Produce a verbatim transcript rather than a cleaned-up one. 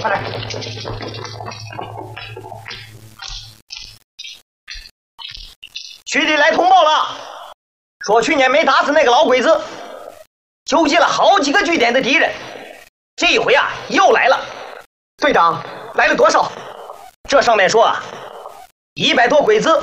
快点！区里来通报了，说去年没打死那个老鬼子，纠集了好几个据点的敌人，这一回啊又来了。队长，来了多少？这上面说啊，一百多鬼子